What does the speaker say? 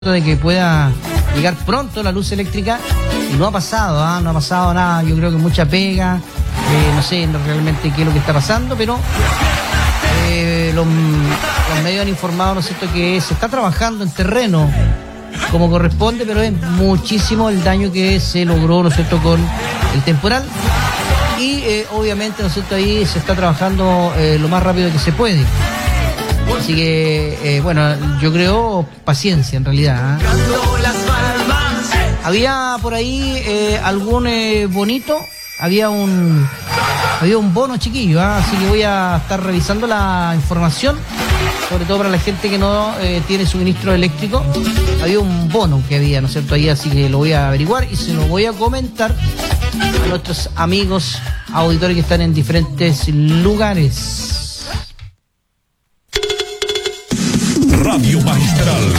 de que pueda llegar pronto la luz eléctrica y no ha pasado, no ha pasado nada. Yo creo que mucha pega, no sé realmente qué es lo que está pasando, pero los medios han informado, ¿no es cierto?, que se está trabajando en terreno como corresponde, pero es muchísimo el daño que se logró, ¿no es cierto?, con el temporal y obviamente, ¿no es cierto?, ahí se está trabajando lo más rápido que se puede. Así que, bueno, yo creo paciencia en realidad. Había por ahí algún bonito, había un bono chiquillo, así que voy a estar revisando la información, sobre todo para la gente que no tiene suministro eléctrico. Había un bono que había, ¿no es cierto?, ahí, así que lo voy a averiguar y se lo voy a comentar a nuestros amigos auditores que están en diferentes lugares. Radio Magistral